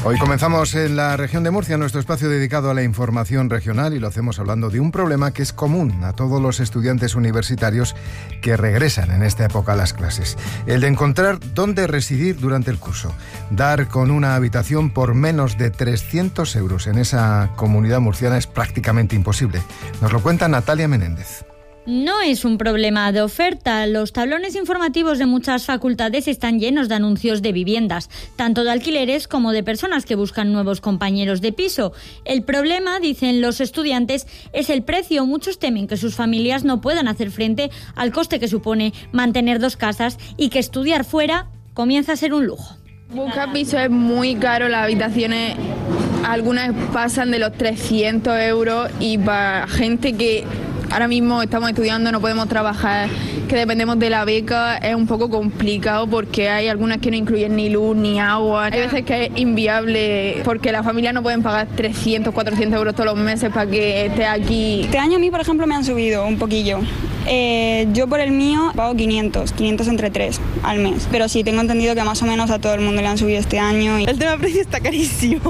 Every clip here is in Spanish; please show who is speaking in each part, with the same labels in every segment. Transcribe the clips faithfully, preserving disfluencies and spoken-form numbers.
Speaker 1: Hoy comenzamos en la región de Murcia, nuestro espacio dedicado a la información regional, y lo hacemos hablando de un problema que es común a todos los estudiantes universitarios que regresan en esta época a las clases. El de encontrar dónde residir durante el curso. Dar con una habitación por menos de trescientos euros en esa comunidad murciana es prácticamente imposible. Nos lo cuenta Natalia Menéndez.
Speaker 2: No es un problema de oferta. Los tablones informativos de muchas facultades están llenos de anuncios de viviendas, tanto de alquileres como de personas que buscan nuevos compañeros de piso. El problema, dicen los estudiantes, es el precio. Muchos temen que sus familias no puedan hacer frente al coste que supone mantener dos casas y que estudiar fuera comienza a ser un lujo.
Speaker 3: Buscar piso es muy caro, las habitaciones algunas pasan de los trescientos euros y para gente que ahora mismo estamos estudiando, no podemos trabajar, que dependemos de la beca, es un poco complicado porque hay algunas que no incluyen ni luz ni agua. Hay veces que es inviable porque las familias no pueden pagar trescientos, cuatrocientos euros todos los meses para que esté aquí.
Speaker 4: Este año a mí, por ejemplo, me han subido un poquillo. Eh, yo por el mío pago quinientos, quinientos entre tres al mes. Pero sí, tengo entendido que más o menos a todo el mundo le han subido este año. Y...
Speaker 5: El tema precio está carísimo.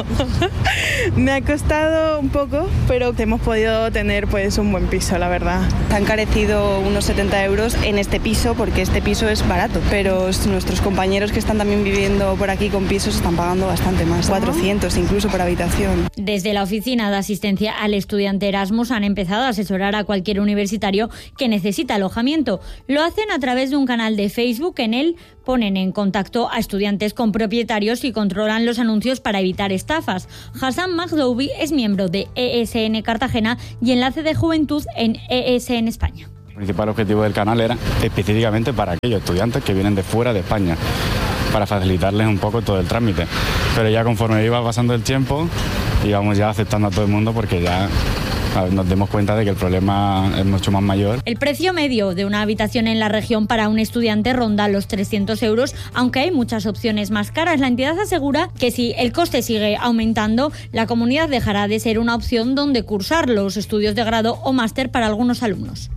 Speaker 5: Me ha costado un poco, pero hemos podido tener pues un buen piso, la verdad.
Speaker 6: Han encarecido unos setenta euros en este piso porque este piso es barato, pero nuestros compañeros que están también viviendo por aquí con pisos están pagando bastante más, cuatrocientos incluso por habitación.
Speaker 2: Desde la Oficina de Asistencia al Estudiante Erasmus han empezado a asesorar a cualquier universitario que necesita alojamiento. Lo hacen a través de un canal de Facebook. En él ponen en contacto a estudiantes con propietarios y controlan los anuncios para evitar estafas. Hassan Magdoubi es miembro de E S N Cartagena y enlace de juventud en E S N España.
Speaker 7: El principal objetivo del canal era específicamente para aquellos estudiantes que vienen de fuera de España, para facilitarles un poco todo el trámite. Pero ya conforme iba pasando el tiempo, íbamos ya aceptando a todo el mundo porque ya nos demos cuenta de que el problema es mucho más mayor.
Speaker 2: El precio medio de una habitación en la región para un estudiante ronda los trescientos euros, aunque hay muchas opciones más caras. La entidad asegura que si el coste sigue aumentando, la comunidad dejará de ser una opción donde cursar los estudios de grado o máster para algunos alumnos.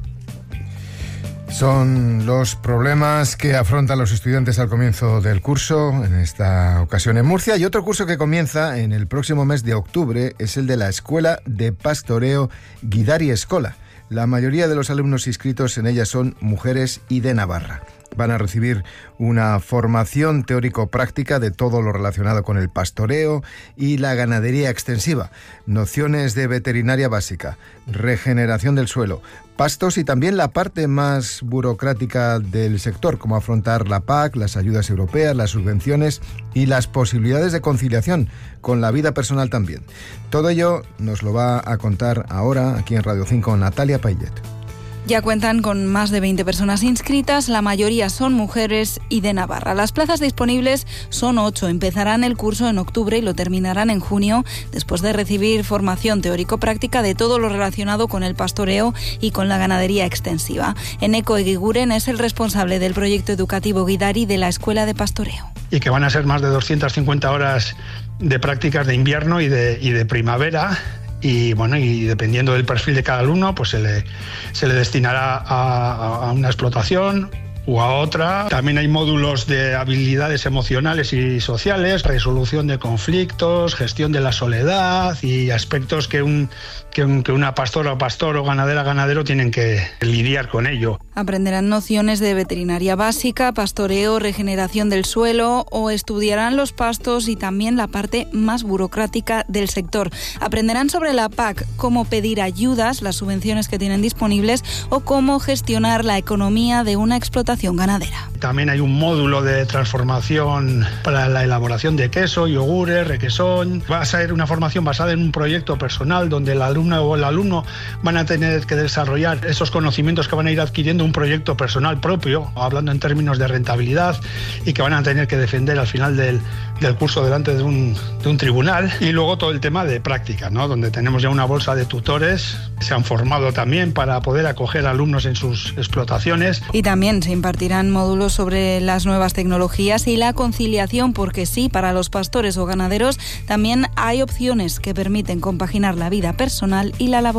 Speaker 1: Son los problemas que afrontan los estudiantes al comienzo del curso, en esta ocasión en Murcia, y otro curso que comienza en el próximo mes de octubre es el de la Escuela de Pastoreo Guidari Escola. La mayoría de los alumnos inscritos en ella son mujeres y de Navarra. Van a recibir una formación teórico-práctica de todo lo relacionado con el pastoreo y la ganadería extensiva, nociones de veterinaria básica, regeneración del suelo, pastos y también la parte más burocrática del sector, como afrontar la P A C, las ayudas europeas, las subvenciones y las posibilidades de conciliación con la vida personal también. Todo ello nos lo va a contar ahora aquí en Radio cinco Natalia Payet.
Speaker 8: Ya cuentan con más de veinte personas inscritas, la mayoría son mujeres y de Navarra. Las plazas disponibles son ocho, empezarán el curso en octubre y lo terminarán en junio, después de recibir formación teórico-práctica de todo lo relacionado con el pastoreo y con la ganadería extensiva. Eneko Eguiguren es el responsable del proyecto educativo Guidari de la Escuela de Pastoreo.
Speaker 9: Y que van a ser más de doscientas cincuenta horas de prácticas de invierno y de, y de primavera. Y bueno, y dependiendo del perfil de cada alumno, pues se le, se le destinará a, a una explotación o a otra. También hay módulos de habilidades emocionales y sociales, resolución de conflictos, gestión de la soledad y aspectos que un que, un, que una pastora o pastor o ganadera ganadero tienen que lidiar con ello.
Speaker 8: Aprenderán nociones de veterinaria básica, pastoreo, regeneración del suelo o estudiarán los pastos y también la parte más burocrática del sector. Aprenderán sobre la P A C, cómo pedir ayudas, las subvenciones que tienen disponibles o cómo gestionar la economía de una explotación ganadera.
Speaker 9: También hay un módulo de transformación para la elaboración de queso, yogures, requesón. Va a ser una formación basada en un proyecto personal donde el alumno o el alumno van a tener que desarrollar esos conocimientos que van a ir adquiriendo un proyecto personal propio, hablando en términos de rentabilidad, y que van a tener que defender al final del, del curso delante de un, de un tribunal. Y luego todo el tema de práctica, ¿no? Donde tenemos ya una bolsa de tutores, se han formado también para poder acoger alumnos en sus explotaciones.
Speaker 8: Y también se impartirán módulos sobre las nuevas tecnologías y la conciliación, porque sí, para los pastores o ganaderos también hay opciones que permiten compaginar la vida personal y la laboral.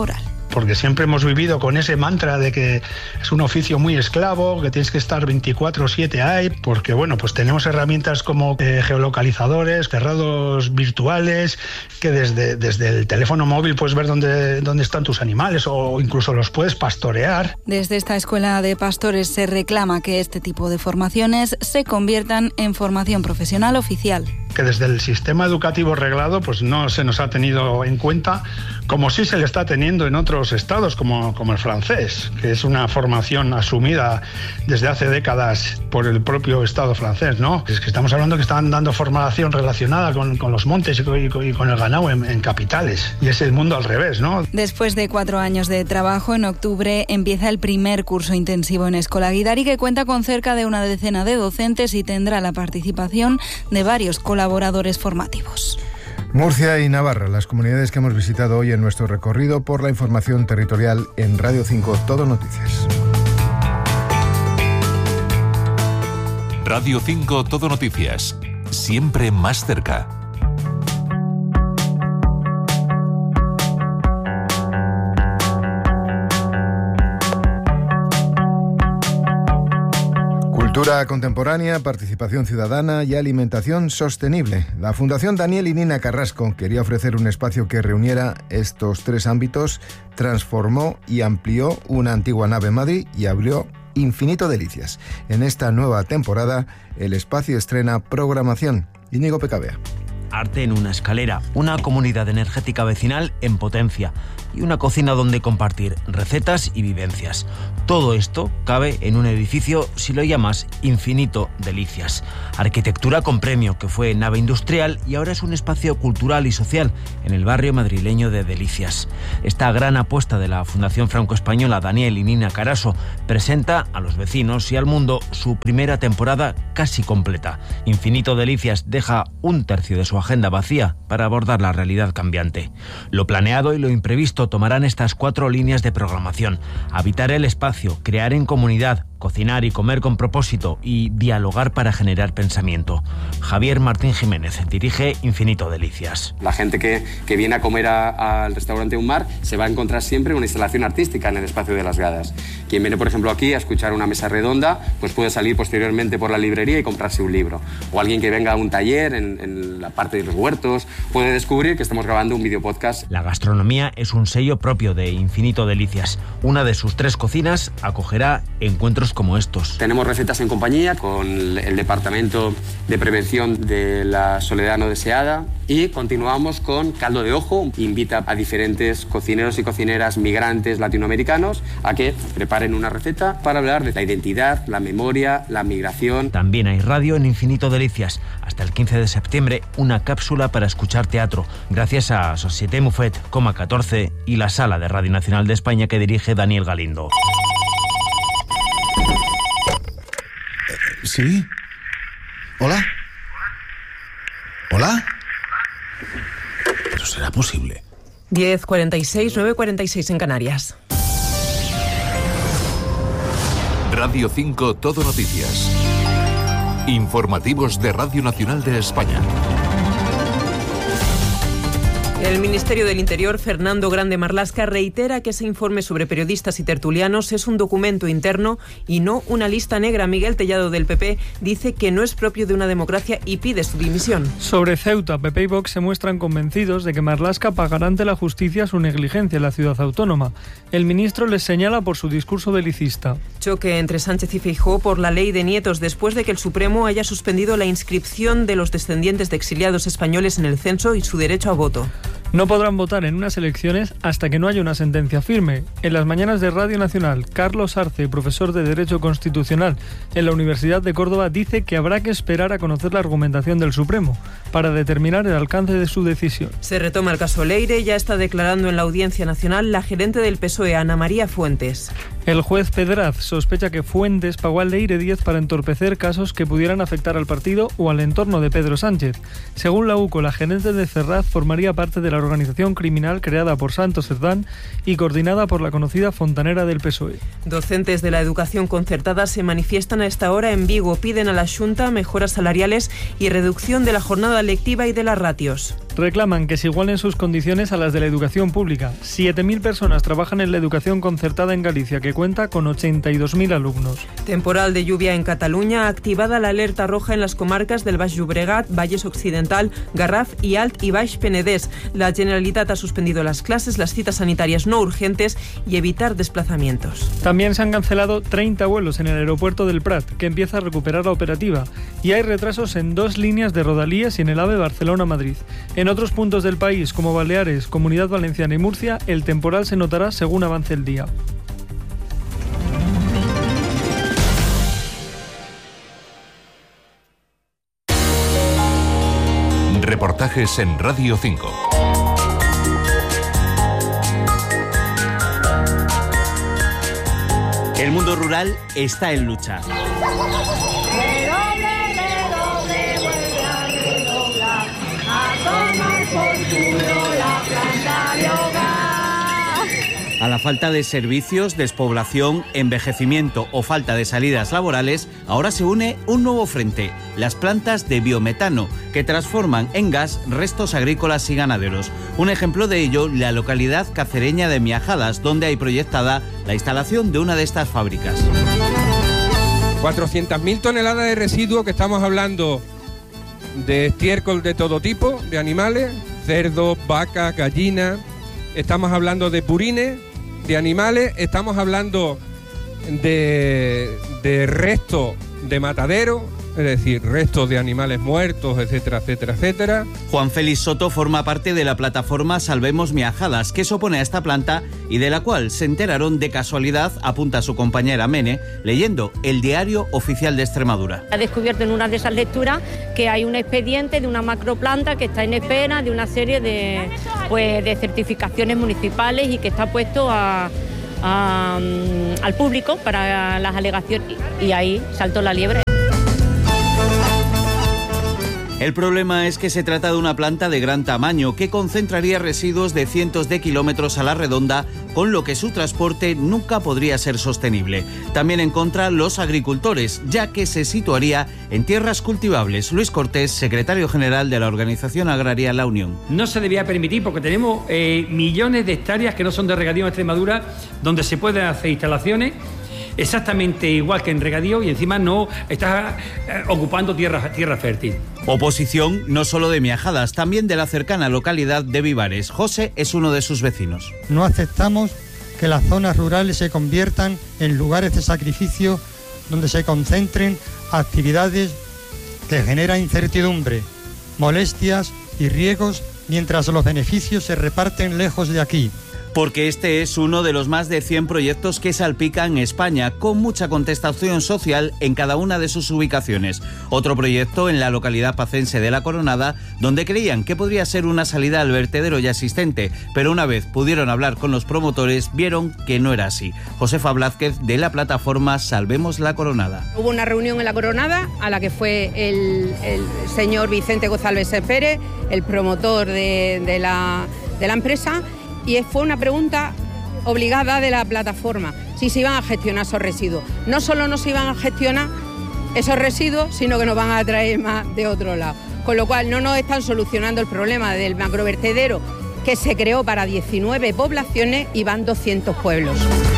Speaker 9: porque siempre hemos vivido con ese mantra de que es un oficio muy esclavo, que tienes que estar veinticuatro siete ahí, porque bueno, pues tenemos herramientas como eh, geolocalizadores, cerrados virtuales, que desde, desde el teléfono móvil puedes ver dónde, dónde están tus animales o incluso los puedes pastorear.
Speaker 8: Desde esta escuela de pastores se reclama que este tipo de formaciones se conviertan en formación profesional oficial.
Speaker 9: Que desde el sistema educativo reglado pues no se nos ha tenido en cuenta, como sí se le está teniendo en otros estados como, como el francés, que es una formación asumida desde hace décadas por el propio estado francés, ¿no? Es que estamos hablando que están dando formación relacionada con, con los montes y con, y con el ganado en, en capitales, y es el mundo al revés, ¿no?
Speaker 8: Después de cuatro años de trabajo, en octubre empieza el primer curso intensivo en Escola Guidari, que cuenta con cerca de una decena de docentes y tendrá la participación de varios colaboradores formativos.
Speaker 1: Murcia y Navarra, las comunidades que hemos visitado hoy en nuestro recorrido por la información territorial en Radio cinco Todo Noticias.
Speaker 10: Radio cinco Todo Noticias, siempre más cerca.
Speaker 1: Cultura contemporánea, participación ciudadana y alimentación sostenible. La Fundación Daniel y Nina Carrasco quería ofrecer un espacio que reuniera estos tres ámbitos, transformó y amplió una antigua nave en Madrid y abrió Infinito Delicias. En esta nueva temporada, el espacio estrena programación. Íñigo Pecabea.
Speaker 11: Arte en una escalera, una comunidad energética vecinal en potencia y una cocina donde compartir recetas y vivencias. Todo esto cabe en un edificio, si lo llamas, Infinito Delicias. Arquitectura con premio, que fue nave industrial y ahora es un espacio cultural y social en el barrio madrileño de Delicias. Esta gran apuesta de la Fundación Franco-Española Daniel y Nina Carrasco presenta a los vecinos y al mundo su primera temporada casi completa. Infinito Delicias deja un tercio de su agenda vacía para abordar la realidad cambiante. Lo planeado y lo imprevisto tomarán estas cuatro líneas de programación: habitar el espacio, crear en comunidad, cocinar y comer con propósito y dialogar para generar pensamiento. Javier Martín Jiménez dirige Infinito Delicias.
Speaker 12: La gente que, que viene a comer a, al restaurante Un Mar se va a encontrar siempre una instalación artística en el espacio de las gradas. Quien viene, por ejemplo, aquí a escuchar una mesa redonda, pues puede salir posteriormente por la librería y comprarse un libro. O alguien que venga a un taller en, en la parte de los huertos puede descubrir que estamos grabando un videopodcast.
Speaker 11: La gastronomía es un sello propio de Infinito Delicias. Una de sus tres cocinas acogerá encuentros como estos.
Speaker 12: Tenemos recetas en compañía con el Departamento de Prevención de la Soledad No Deseada y continuamos con Caldo de Ojo. Invita a diferentes cocineros y cocineras migrantes latinoamericanos a que preparen una receta para hablar de la identidad, la memoria, la migración.
Speaker 11: También hay radio en Infinito Delicias. Hasta el quince de septiembre, una cápsula para escuchar teatro, gracias a Société Muffet, Coma catorce y la Sala de Radio Nacional de España que dirige Daniel Galindo.
Speaker 13: ¿Sí? ¿Hola? ¿Hola? ¿Pero será posible?
Speaker 14: diez cuarenta y seis, nueve cuarenta y seis en Canarias.
Speaker 10: Radio cinco Todo Noticias. Informativos de Radio Nacional de España.
Speaker 14: El Ministerio del Interior, Fernando Grande Marlaska, reitera que ese informe sobre periodistas y tertulianos es un documento interno y no una lista negra. Miguel Tellado, del P P, dice que no es propio de una democracia y pide su dimisión.
Speaker 15: Sobre Ceuta, P P y Vox se muestran convencidos de que Marlaska pagará ante la justicia su negligencia en la ciudad autónoma. El ministro les señala por su discurso belicista.
Speaker 14: Choque entre Sánchez y Feijóo por la ley de nietos después de que el Supremo haya suspendido la inscripción de los descendientes de exiliados españoles en el censo y su derecho a voto.
Speaker 15: No podrán votar en unas elecciones hasta que no haya una sentencia firme. En las mañanas de Radio Nacional, Carlos Arce, profesor de Derecho Constitucional en la Universidad de Córdoba, dice que habrá que esperar a conocer la argumentación del Supremo para determinar el alcance de su decisión.
Speaker 14: Se retoma el caso Leire. Ya está declarando en la Audiencia Nacional la gerente del P S O E, Ana María Fuentes.
Speaker 15: El juez Pedraz sospecha que Fuentes pagó al Leire diez para entorpecer casos que pudieran afectar al partido o al entorno de Pedro Sánchez. Según la U C O, la gerente de Ferraz formaría parte de la organización criminal creada por Santos Cerdán y coordinada por la conocida fontanera del P S O E.
Speaker 14: Docentes de la educación concertada se manifiestan a esta hora en Vigo. Piden a la Xunta mejoras salariales y reducción de la jornada lectiva y de las ratios.
Speaker 15: Reclaman que se igualen sus condiciones a las de la educación pública. siete mil personas trabajan en la educación concertada en Galicia, que cuenta con ochenta y dos mil alumnos.
Speaker 14: Temporal de lluvia en Cataluña, activada la alerta roja en las comarcas del Baix Llobregat, Valles Occidental, Garraf y Alt y Baix Penedès. La Generalitat ha suspendido las clases, las citas sanitarias no urgentes y evitar desplazamientos.
Speaker 15: También se han cancelado treinta vuelos en el aeropuerto del Prat, que empieza a recuperar la operativa, y hay retrasos en dos líneas de Rodalíes y en el AVE Barcelona-Madrid. En otros puntos del país, como Baleares, Comunidad Valenciana y Murcia, el temporal se notará según avance el día.
Speaker 10: Reportajes en Radio cinco.
Speaker 16: El mundo rural está en lucha. A la falta de servicios, despoblación, envejecimiento o falta de salidas laborales, ahora se une un nuevo frente, las plantas de biometano, que transforman en gas restos agrícolas y ganaderos. Un ejemplo de ello, la localidad cacereña de Miajadas, donde hay proyectada la instalación de una de estas fábricas.
Speaker 17: cuatrocientas mil toneladas de residuos, que estamos hablando de estiércol de todo tipo, de animales, cerdos, vacas, gallinas, estamos hablando de purines, de animales, estamos hablando de, de restos de matadero, es decir, restos de animales muertos, etcétera, etcétera, etcétera.
Speaker 16: Juan Félix Soto forma parte de la plataforma Salvemos Miajadas, que se opone a esta planta y de la cual se enteraron de casualidad, apunta su compañera Mene, leyendo el Diario Oficial de Extremadura.
Speaker 18: Ha descubierto en una de esas lecturas que hay un expediente de una macroplanta que está en espera de una serie de, pues, de certificaciones municipales y que está puesto a, a, al público para las alegaciones, y ahí saltó la liebre.
Speaker 16: El problema es que se trata de una planta de gran tamaño que concentraría residuos de cientos de kilómetros a la redonda, con lo que su transporte nunca podría ser sostenible. También en contra los agricultores, ya que se situaría en tierras cultivables. Luis Cortés, secretario general de la Organización Agraria La Unión.
Speaker 19: No se debía permitir porque tenemos eh, millones de hectáreas que no son de regadío en Extremadura, donde se pueden hacer instalaciones exactamente igual que en regadío y encima no estás eh, ocupando tierra, tierra fértil.
Speaker 16: Oposición no solo de Miajadas, también de la cercana localidad de Vivares. José es uno de sus vecinos.
Speaker 20: No aceptamos que las zonas rurales se conviertan en lugares de sacrificio donde se concentren actividades que generan incertidumbre, molestias y riesgos, mientras los beneficios se reparten lejos de aquí.
Speaker 16: Porque este es uno de los más de cien proyectos que salpican España, con mucha contestación social en cada una de sus ubicaciones. Otro proyecto en la localidad pacense de La Coronada, donde creían que podría ser una salida al vertedero ya existente, pero una vez pudieron hablar con los promotores, vieron que no era así. Josefa Blázquez, de la plataforma Salvemos La Coronada.
Speaker 21: Hubo una reunión en La Coronada a la que fue el, el señor Vicente González Pérez, el promotor de, de, la, de la empresa, y fue una pregunta obligada de la plataforma, si se iban a gestionar esos residuos. No solo no se iban a gestionar esos residuos, sino que nos van a traer más de otro lado. Con lo cual no nos están solucionando el problema del macrovertedero, que se creó para diecinueve poblaciones y van doscientos pueblos.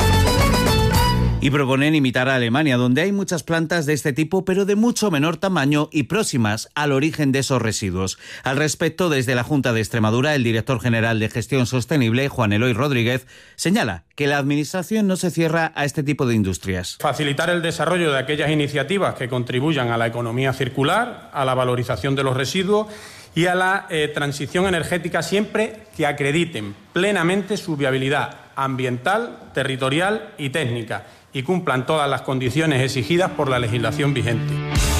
Speaker 16: Y proponen imitar a Alemania, donde hay muchas plantas de este tipo, pero de mucho menor tamaño y próximas al origen de esos residuos. Al respecto, desde la Junta de Extremadura, el director general de Gestión Sostenible, Juan Eloy Rodríguez, señala que la Administración no se cierra a este tipo de industrias.
Speaker 22: Facilitar el desarrollo de aquellas iniciativas que contribuyan a la economía circular, a la valorización de los residuos y a la eh, transición energética, siempre que acrediten plenamente su viabilidad ambiental, territorial y técnica, y cumplan todas las condiciones exigidas por la legislación vigente.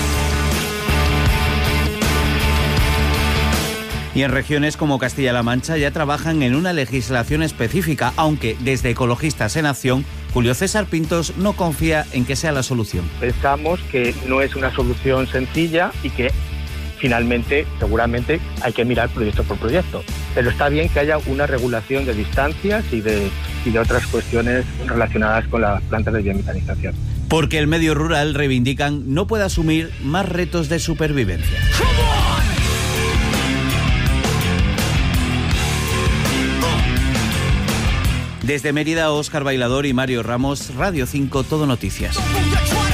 Speaker 16: Y en regiones como Castilla-La Mancha ya trabajan en una legislación específica, aunque desde Ecologistas en Acción, Julio César Pintos no confía en que sea la solución.
Speaker 23: Pensamos que no es una solución sencilla y que finalmente, seguramente, hay que mirar proyecto por proyecto. Pero está bien que haya una regulación de distancias y de, y de otras cuestiones relacionadas con las plantas de biometanización.
Speaker 16: Porque el medio rural, reivindican, no puede asumir más retos de supervivencia. Desde Mérida, Óscar Bailador y Mario Ramos, Radio cinco, Todo Noticias.